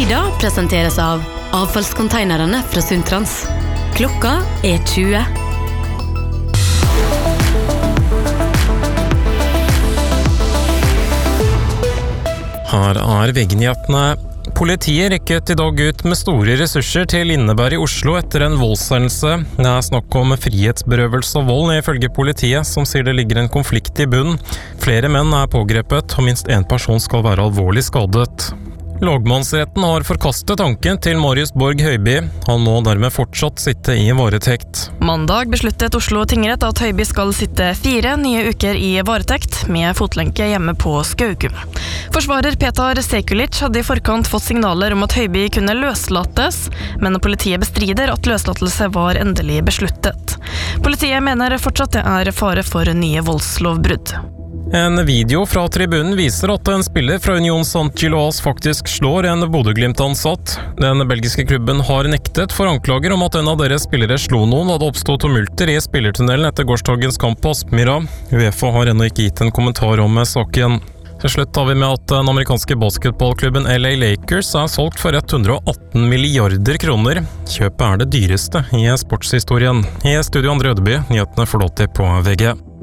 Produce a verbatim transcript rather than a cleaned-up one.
Lyda presenteres av avfallskonteinerne fra Suntrans. Klokka er tjue. Her er V G-nyhetene. Politiet rykket i dag ut med store ressurser til Lindeberg i Oslo etter en voldshendelse. Det er snakk om frihetsberøvelse og vold ifølge politiet, som sier det ligger en konflikt i bunnen. Flere menn er pågrepet, og minst en person skal være alvorlig skadet. Lagmannsretten har forkastet tanken til Marius Borg Høiby. Han må dermed fortsatt sitte i varetekt. Mandag besluttet Oslo tingrett at Høiby skal sitte fire nye uker i varetekt, med fotlenke hjemme på Skaugum. Forsvarer Petar Sekulic hadde i forkant fått signaler om at Høiby kunne løslates, men politiet bestrider at løslatelse var endelig besluttet. Politiet mener fortsatt det er fare for nye voldslovbrudd. En video fra tribunen viser at en spiller fra Union Saint-Gilloise faktisk slår en Bodø-Glimt-ansatt. Den belgiske klubben har nektet for anklager om at en av deres spillere slo noen og hadde oppstått tumulter i spillertunnelen etter gårsdagens kamp på Aspmyra. UEFA har ennå ikke gitt en kommentar om saken. Til slutt tar vi med at den amerikanske basketballklubben L A Lakers er solgt for hundre og atten milliarder kroner. Kjøpet er det dyreste i sportshistorien. I studio Andre Ødeby, nyhetene får lov til på V G.